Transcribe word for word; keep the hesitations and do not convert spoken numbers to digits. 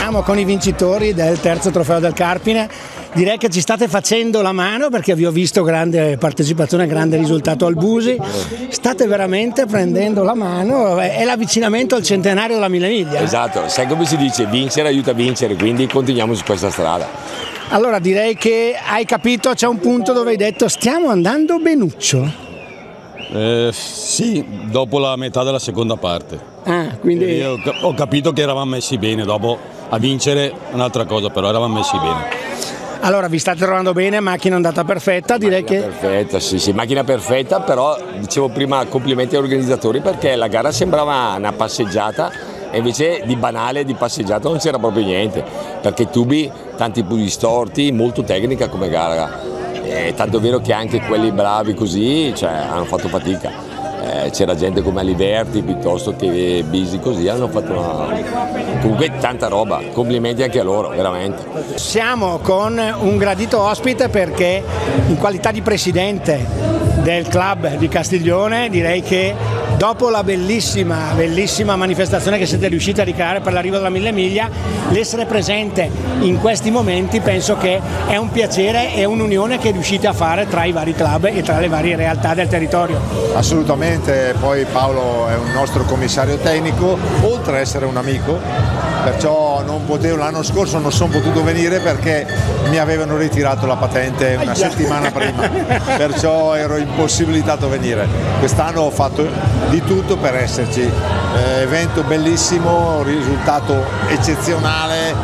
siamo con i vincitori del terzo trofeo del Carpine. Direi che ci state facendo la mano perché vi ho visto grande partecipazione, grande risultato al Busi. State veramente prendendo la mano, è l'avvicinamento al centenario della Mille Miglia. Esatto, sai come si dice, vincere aiuta a vincere, quindi continuiamo su questa strada. Allora direi che hai capito, c'è un punto dove hai detto stiamo andando benuccio. Eh, sì, dopo la metà della seconda parte. Ah, quindi... Io ho capito che eravamo messi bene, dopo a vincere un'altra cosa, però eravamo messi bene. Allora vi state trovando bene, macchina andata perfetta, direi macchina che... perfetta, sì, sì, macchina perfetta, però dicevo prima complimenti agli organizzatori perché la gara sembrava una passeggiata e invece di banale, di passeggiata non c'era proprio niente, perché tubi, tanti punti storti, molto tecnica come gara. Eh, tanto è vero che anche quelli bravi così, cioè, hanno fatto fatica. Eh, c'era gente come Aliberti piuttosto che Bisi così, hanno fatto una... comunque tanta roba, complimenti anche a loro, veramente. Siamo con un gradito ospite perché in qualità di presidente del club di Castiglione direi che dopo la bellissima, bellissima manifestazione che siete riusciti a ricreare per l'arrivo della Mille Miglia, l'essere presente in questi momenti penso che è un piacere e un'unione che riuscite a fare tra i vari club e tra le varie realtà del territorio. Assolutamente, poi Paolo è un nostro commissario tecnico, oltre ad essere un amico, perciò non potevo, l'anno scorso non sono potuto venire perché mi avevano ritirato la patente una settimana prima, perciò ero impossibilitato a venire. Quest'anno ho fatto di tutto per esserci, eh, evento bellissimo, risultato eccezionale.